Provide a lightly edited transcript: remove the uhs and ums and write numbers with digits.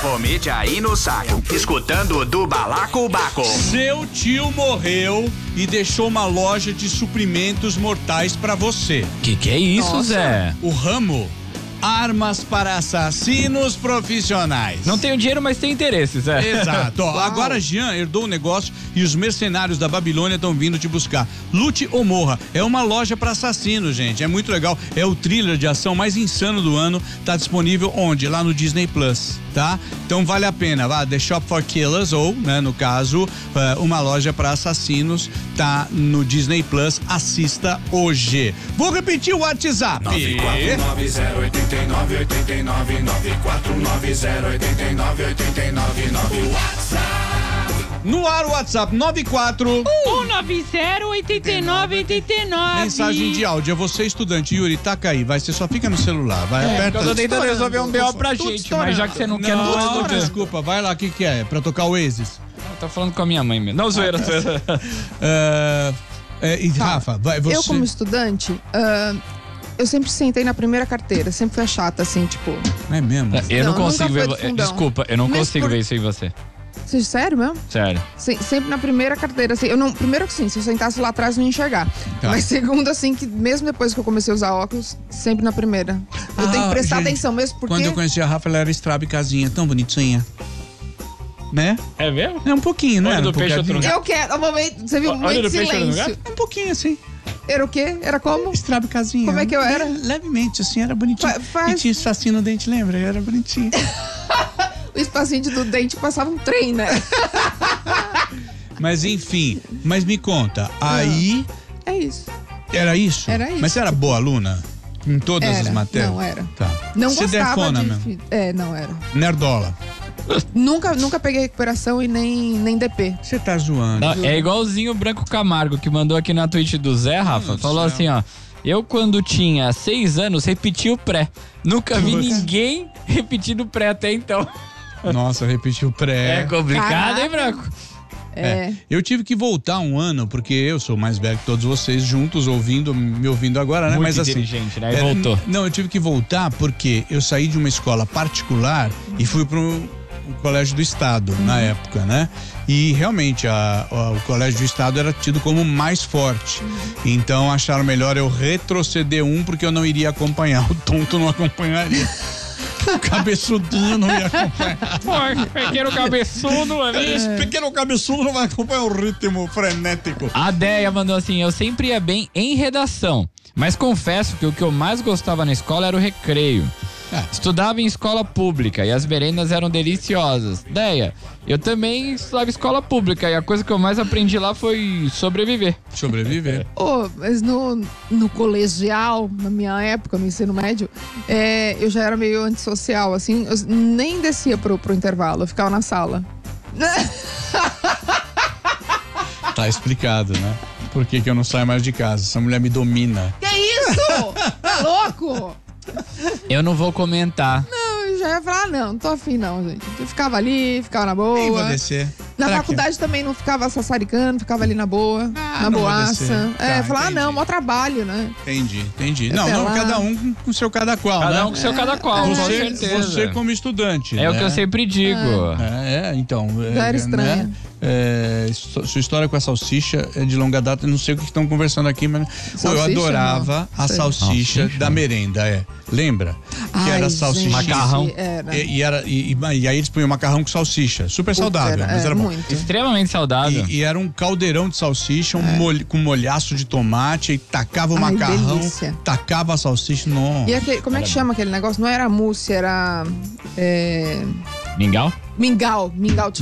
vomite aí no saco, escutando do Balacobaco. Seu tio morreu e deixou uma loja de suprimentos mortais pra você. Que é isso, Nossa. Zé? O ramo, armas para assassinos profissionais. Não tenho dinheiro, mas tenho interesse, Zé. Exato. Ó, agora Jean herdou o negócio e os mercenários da Babilônia estão vindo te buscar. Lute ou morra. É uma loja para assassinos, gente. É muito legal. É o thriller de ação mais insano do ano. Tá disponível onde? Lá no Disney Plus, tá? Então vale a pena. Vá, The Shop for Killers ou, né, no caso, uma loja para assassinos. Tá no Disney Plus. Assista hoje. Vou repetir o WhatsApp. 949-089-89, 949-089-89. No ar o WhatsApp 94 190-89-89. Mensagem de áudio, é você estudante, Yuri, taca aí, vai, você só fica no celular, vai, aperta. Eu tô tentando resolver um BO pra Tudo gente, mas já que você não quer, Não, não desculpa, vai lá, o que é? Pra tocar o Oasis? Tá falando com a minha mãe mesmo. Não, zoeira. E Rafa, vai, você. Eu, como estudante, eu sempre sentei na primeira carteira. Sempre fui a chata, assim, tipo... É mesmo? Eu não Não, consigo nunca ver. foi do fundão. Desculpa, eu não Mas consigo por- ver isso em você. Sério mesmo? Sério. Sempre na primeira carteira, assim. Eu não, primeiro que sim, se eu sentasse lá atrás, eu não ia enxergar. Tá. Mas segundo, assim, que mesmo depois que eu comecei a usar óculos, sempre na primeira. Eu tenho que prestar gente, atenção mesmo, porque... Quando eu conheci a Rafa, ela era estraba e casinha, tão bonitinha. Né? É mesmo? É um pouquinho, né? Olho do Um peixe, pouquinho. outro Eu quero, um momento, você viu um Olha momento no de peixe, olha no silêncio. Um pouquinho assim, Era o quê? Era como? estraba e casinha. Como é que eu era? Levemente, assim, era bonitinho. Faz- E tinha saci no dente, lembra? Era bonitinho. O espacinho do dente passava um trem, né? Mas enfim, mas me conta, aí É isso. era isso? Era isso. Mas você era boa aluna? Em todas as Era, matérias? não era. Tá. Não Você gostava defona de... mesmo? Não era. Nerdola. Nunca peguei recuperação e nem DP. Você tá zoando. Não, é igualzinho o Branco Camargo, que mandou aqui na Twitch do Zé, Rafa. Meu Falou Deus do assim, ó. Eu, quando tinha 6 anos, repeti o pré. Nunca vi ninguém repetindo o pré até então. Nossa, repetiu o pré. É complicado, Caraca. hein, Branco? É. Eu tive que voltar um ano, porque eu sou mais velho que todos vocês juntos, me ouvindo agora, né? Muito Mas assim. inteligente, né? E voltou. Não, eu tive que voltar porque eu saí de uma escola particular e fui para um colégio do estado na época, né? E realmente o colégio do estado era tido como mais forte. Então acharam melhor eu retroceder porque eu não iria acompanhar. O tonto não acompanharia. O cabeçudinho não ia acompanhar. Pô, pequeno cabeçudo ali. Esse pequeno cabeçudo não vai acompanhar o ritmo frenético. A Deia mandou assim, eu sempre ia bem em redação, mas confesso que o que eu mais gostava na escola era o recreio. Estudava em escola pública e as merendas eram deliciosas. Deia, eu também estudava em escola pública e a coisa que eu mais aprendi lá foi sobreviver. Sobreviver. Mas no colegial, na minha época, no ensino médio, eu já era meio antissocial, assim. Eu nem descia pro intervalo, eu ficava na sala. Tá explicado, né? Por que eu não saio mais de casa? Essa mulher me domina. Que isso? Tá louco? Eu não vou comentar. Eu já ia falar, não tô afim não, gente. Eu ficava ali, ficava na Nem vou boa. descer. Na Será faculdade também não ficava sassaricando, ficava ali na boa, na não vou boaça. descer. Tá, Falar, entendi. não, mó trabalho, né? Entendi. Não, Até não, lá. cada um com seu cada qual, Cada né? um com seu cada qual, com Você, certeza. você como estudante. É o né? que eu sempre digo. Então. Já era estranha. Né? Sua história com a salsicha é de longa data, eu não sei o que estão conversando aqui, mas eu Salsicha, adorava não. a Sei. salsicha Salsicha? da merenda, Lembra? Que era Ai, salsicha. gente, Macarrão. Era. E aí eles põem macarrão com salsicha. Super saudável, mas era bom. muito. Extremamente saudável. E era um caldeirão de salsicha, com molhaço de tomate, e tacava o Ai, macarrão, delícia. tacava a salsicha, nossa. E aquele, como é que chama aquele negócio? Não era mousse, era... Mingau? Mingau. Mingau.